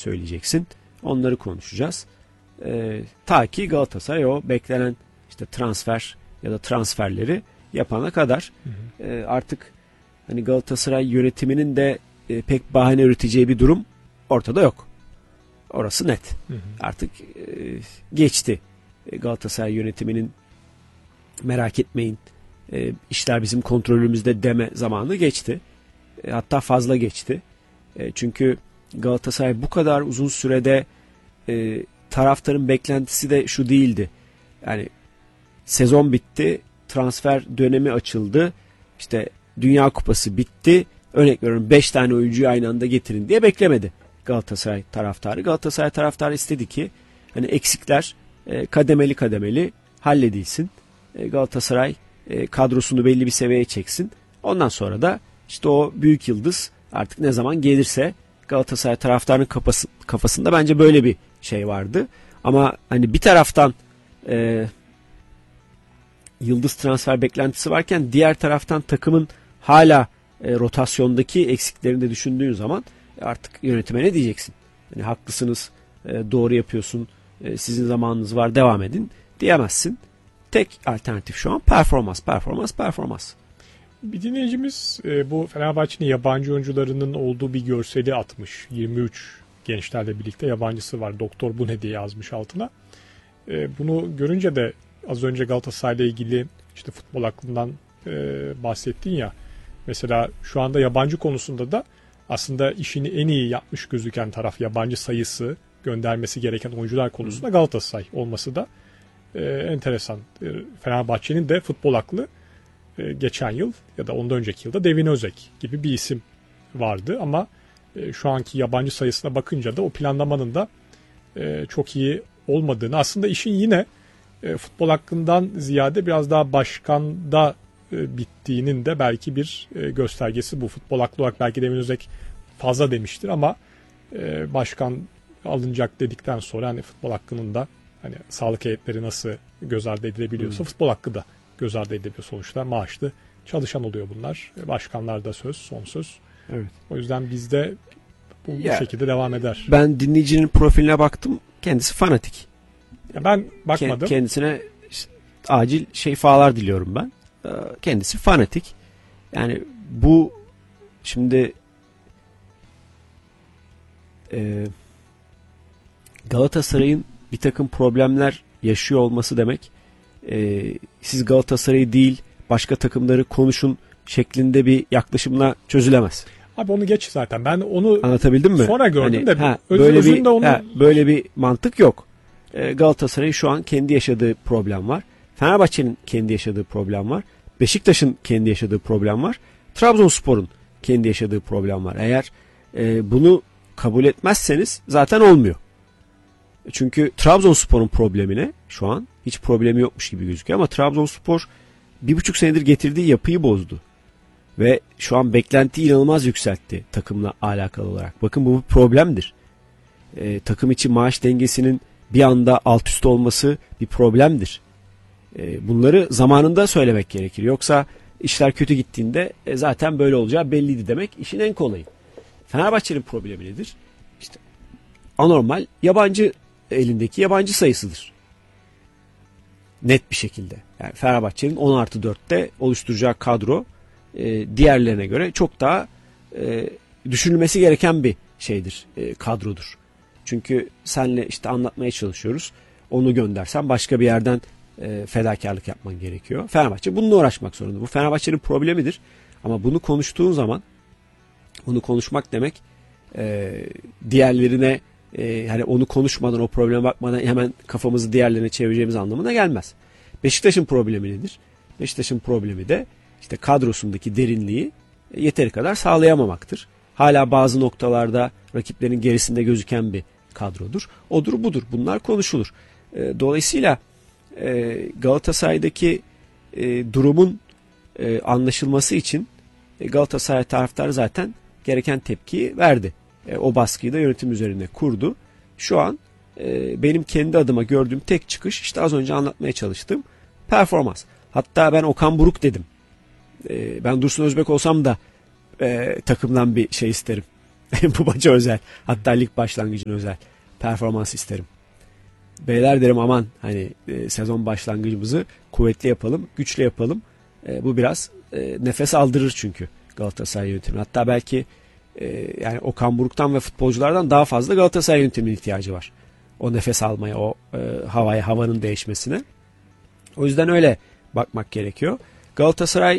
söyleyeceksin. Onları konuşacağız. Ta ki Galatasaray o beklenen işte transfer ya da transferleri yapana kadar artık hani Galatasaray yönetiminin de pek bahane üreteceği bir durum ortada yok. Orası net. Artık geçti. Galatasaray yönetiminin merak etmeyin işler bizim kontrolümüzde deme zamanı geçti. Hatta fazla geçti. Çünkü Galatasaray bu kadar uzun sürede taraftarın beklentisi de şu değildi. Yani sezon bitti, transfer dönemi açıldı, işte Dünya Kupası bitti, örnek veriyorum 5 tane oyuncuyu aynı anda getirin diye beklemedi Galatasaray taraftarı. Galatasaray taraftarı istedi ki hani eksikler kademeli kademeli halledilsin. Galatasaray kadrosunu belli bir seviyeye çeksin. Ondan sonra da işte o büyük yıldız artık ne zaman gelirse Galatasaray taraftarının kafasında bence böyle bir şey vardı. Ama hani bir taraftan yıldız transfer beklentisi varken diğer taraftan takımın hala rotasyondaki eksiklerini de düşündüğün zaman artık yönetime ne diyeceksin? Yani haklısınız, doğru yapıyorsun, sizin zamanınız var, devam edin diyemezsin. Tek alternatif şu an performans. Bir dinleyicimiz bu Fenerbahçe'nin yabancı oyuncularının olduğu bir görseli atmış. 23 gençlerle birlikte yabancısı var. Doktor bu ne diye yazmış altına. Bunu görünce de az önce Galatasaray'la ilgili işte futbol aklından bahsettin ya. Mesela şu anda yabancı konusunda da aslında işini en iyi yapmış gözüken taraf yabancı sayısı, göndermesi gereken oyuncular konusunda Galatasaray olması da enteresan. Fenerbahçe'nin de futbol aklı geçen yıl ya da ondan önceki yılda Devin Özek gibi bir isim vardı ama şu anki yabancı sayısına bakınca da o planlamanın da çok iyi olmadığını, aslında işin yine futbol hakkından ziyade biraz daha başkanda bittiğinin de belki bir göstergesi bu. Futbol haklı olarak belki Devin Özek fazla demiştir ama başkan alınacak dedikten sonra hani futbol hakkının da hani sağlık heyetleri nasıl göz ardı edilebiliyorsa futbol hakkı da göz ardı edilebiliyor sonuçta. Maaşlı çalışan oluyor bunlar. Başkanlar da son söz. Evet. O yüzden bizde bu şekilde devam eder. Ben dinleyicinin profiline baktım. Kendisi fanatik. Ya ben bakmadım. Kendisine acil şifalar diliyorum ben. Kendisi fanatik. Yani bu şimdi Galatasaray'ın bir takım problemler yaşıyor olması demek siz Galatasaray'ı değil başka takımları konuşun şeklinde bir yaklaşımla çözülemez. Abi onu geç zaten. Ben onu anlatabildim mi? Sonra gördüm de böyle bir mantık yok. Galatasaray'ın şu an kendi yaşadığı problem var. Fenerbahçe'nin kendi yaşadığı problem var. Beşiktaş'ın kendi yaşadığı problem var. Trabzonspor'un kendi yaşadığı problem var. Eğer bunu kabul etmezseniz zaten olmuyor. Çünkü Trabzonspor'un problemine şu an hiç problemi yokmuş gibi gözüküyor ama Trabzonspor 1,5 senedir getirdiği yapıyı bozdu. Ve şu an beklentiyi inanılmaz yükseltti takımla alakalı olarak. Bakın bu bir problemdir. Takım içi maaş dengesinin bir anda alt üst olması bir problemdir. Bunları zamanında söylemek gerekir. Yoksa işler kötü gittiğinde zaten böyle olacağı belliydi demek işin en kolayı. Fenerbahçe'nin problemi nedir? İşte anormal elindeki yabancı sayısıdır. Net bir şekilde. Yani Fenerbahçe'nin 10+4'te oluşturacağı kadro diğerlerine göre çok daha düşünülmesi gereken bir şeydir, kadrodur. Çünkü senle işte anlatmaya çalışıyoruz. Onu göndersen başka bir yerden fedakarlık yapman gerekiyor. Fenerbahçe bununla uğraşmak zorunda. Bu Fenerbahçe'nin problemidir. Ama bunu konuştuğun zaman bunu konuşmak demek diğerlerine hani onu konuşmadan o probleme bakmadan hemen kafamızı diğerlerine çevireceğimiz anlamına gelmez. Beşiktaş'ın problemi nedir? Beşiktaş'ın problemi de işte kadrosundaki derinliği yeteri kadar sağlayamamaktır. Hala bazı noktalarda rakiplerin gerisinde gözüken bir kadrodur. Odur budur. Bunlar konuşulur. Dolayısıyla Galatasaray'daki durumun anlaşılması için Galatasaray taraftarı zaten gereken tepkiyi verdi. O baskıyı da yönetim üzerine kurdu. Şu an benim kendi adıma gördüğüm tek çıkış işte az önce anlatmaya çalıştığım performans. Hatta ben Okan Buruk dedim. Ben Dursun Özbek olsam da takımdan bir şey isterim. Bu maça özel. Hatta lig başlangıcına özel performans isterim. Beyler derim aman hani sezon başlangıcımızı kuvvetli yapalım, güçlü yapalım. Bu biraz nefes aldırır çünkü Galatasaray yönetimine. Hatta belki yani Okan Buruk'tan ve futbolculardan daha fazla Galatasaray yönetiminin ihtiyacı var. O nefes almaya, o havanın değişmesine. O yüzden öyle bakmak gerekiyor. Galatasaray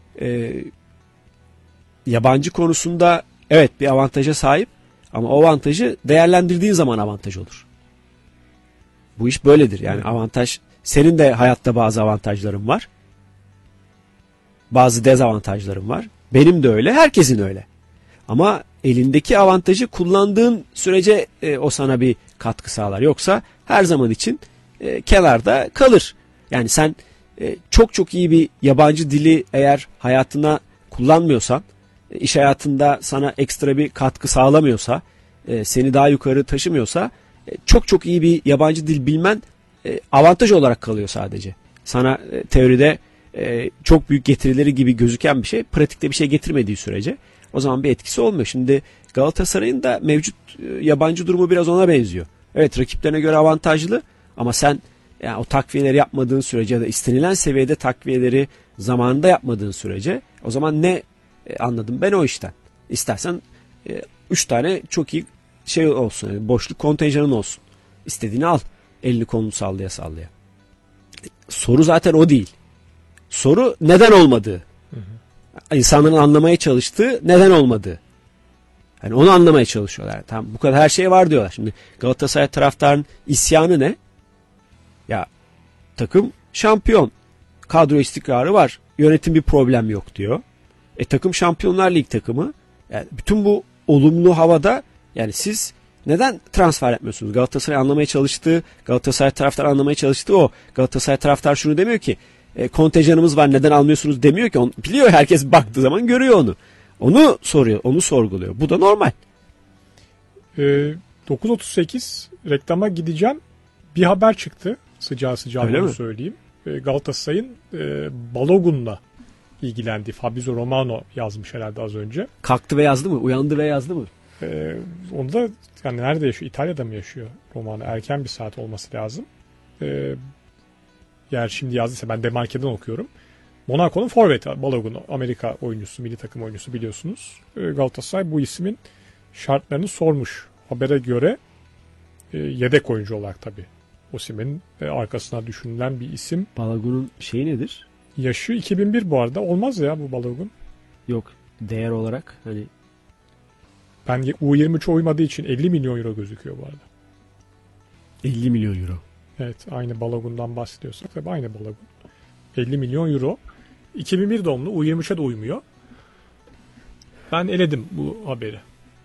yabancı konusunda evet bir avantaja sahip ama o avantajı değerlendirdiğin zaman avantaj olur. Bu iş böyledir. Yani avantaj, senin de hayatta bazı avantajların var. Bazı dezavantajların var. Benim de öyle, herkesin öyle. Ama elindeki avantajı kullandığın sürece o sana bir katkı sağlar. Yoksa her zaman için kenarda kalır. Yani sen çok çok iyi bir yabancı dili eğer hayatına kullanmıyorsan, iş hayatında sana ekstra bir katkı sağlamıyorsa, seni daha yukarı taşımıyorsa çok çok iyi bir yabancı dil bilmen avantaj olarak kalıyor sadece. Sana teoride çok büyük getirileri gibi gözüken bir şey, pratikte bir şey getirmediği sürece o zaman bir etkisi olmuyor. Şimdi Galatasaray'ın da mevcut yabancı durumu biraz ona benziyor. Evet, rakiplerine göre avantajlı ama sen yani o takviyeleri yapmadığın sürece ya da istenilen seviyede takviyeleri zamanında yapmadığın sürece o zaman ne anladım ben o işten. İstersen 3 tane çok iyi şey olsun, yani boşluk kontenjanın olsun. İstediğini al. Elini kolunu sallaya sallaya. Soru zaten o değil. Soru neden olmadığı. İnsanların anlamaya çalıştığı neden olmadığı. Yani onu anlamaya çalışıyorlar. Tamam, bu kadar her şey var diyorlar. Şimdi Galatasaray taraftarının isyanı ne? Ya takım şampiyon. Kadro istikrarı var. Yönetim bir problem yok diyor. Takım Şampiyonlar Lig takımı. Yani bütün bu olumlu havada yani siz neden transfer etmiyorsunuz? Galatasaray anlamaya çalıştığı, Galatasaray taraftar anlamaya çalıştığı o. Galatasaray taraftar şunu demiyor ki kontenjanımız var neden almıyorsunuz demiyor ki. Onu biliyor, herkes baktığı zaman görüyor onu. Onu soruyor, onu sorguluyor. Bu da normal. 9.38 reklama gideceğim. Bir haber çıktı. Sıcağı bunu söyleyeyim. Galatasaray'ın Balogun'la ilgilendiği Fabrizio Romano yazmış herhalde az önce. Kalktı ve yazdı mı? Uyandı ve yazdı mı? Onu da yani nerede yaşıyor? İtalya'da mı yaşıyor Romano? Erken bir saat olması lazım. Eğer şimdi yazdıysa ben Demarke'den okuyorum. Monaco'nun forveti Balogun, Amerika oyuncusu, milli takım oyuncusu biliyorsunuz. Galatasaray bu ismin şartlarını sormuş. Habere göre yedek oyuncu olarak tabii. Osimhen'in arkasına düşünülen bir isim. Balogun'un şeyi nedir? Yaşı 2001 bu arada. Olmaz ya bu Balogun. Yok, değer olarak hani ben U23 uymadığı için 50 milyon euro gözüküyor bu arada. 50 milyon euro. Evet, aynı Balogun'dan bahsediyorsak tabii aynı Balogun. 50 milyon euro. 2001 doğumlu, U23'e de uymuyor. Ben eledim bu haberi.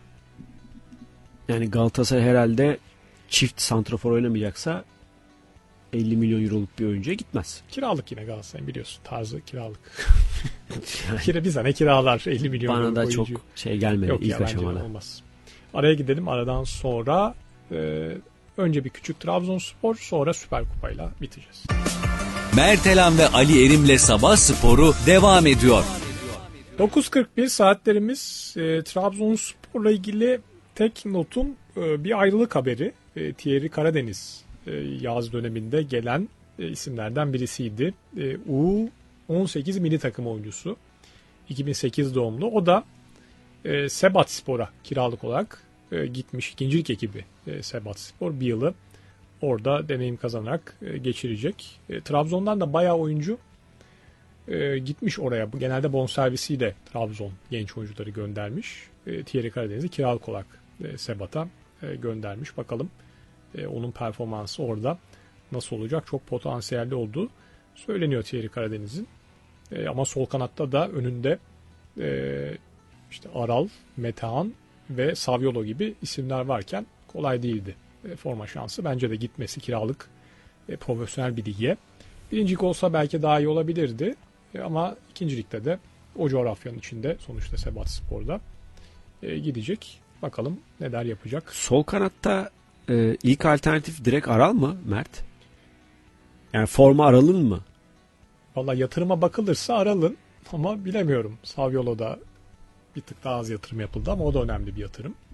Yani Galatasaray herhalde çift santrafor oynamayacaksa 50 milyon euroluk bir oyuncuya gitmez. Kiralık yine Galatasaray biliyorsun. Tarzı kiralık. Yani, bir sene kiralar 50 milyon bana da oyuncu. çok şey gelmedi. Yok ilk ya, aşamada. Olmaz. Araya gidelim. Aradan sonra önce bir küçük Trabzonspor, sonra Süper Kupa'yla biteceğiz. Mertelan ve Ali Erim'le Sabah Sporu devam ediyor. 9.41 saatlerimiz. Trabzonspor'la ilgili tek notum bir ayrılık haberi. Thierry Karadeniz yaz döneminde gelen isimlerden birisiydi. U18 milli takım oyuncusu. 2008 doğumlu. O da Sebatspor'a kiralık olarak gitmiş. İkincilik ekibi Sebatspor. Bir yılı orada deneyim kazanarak geçirecek. Trabzon'dan da bayağı oyuncu gitmiş oraya. Genelde bonservisiyle Trabzon genç oyuncuları göndermiş. Thierry Karadeniz'i kiralık olarak Sebat'a göndermiş. Bakalım onun performansı orada nasıl olacak? Çok potansiyelli olduğu söyleniyor Thierry Karadeniz'in. Ama sol kanatta da önünde işte Aral, Metehan ve Saviolo gibi isimler varken kolay değildi forma şansı. Bence de gitmesi kiralık profesyonel bir lige. Birincilik olsa belki daha iyi olabilirdi. Ama ikincilikte de o coğrafyanın içinde sonuçta Sebatspor'da gidecek. Bakalım neler yapacak. Sol kanatta ilk alternatif direkt Aral mı Mert? Yani forma Aral'ın mı? Valla yatırıma bakılırsa Aral'ın ama bilemiyorum. Saviolo da Bir tık daha az yatırım yapıldı ama o da önemli bir yatırım.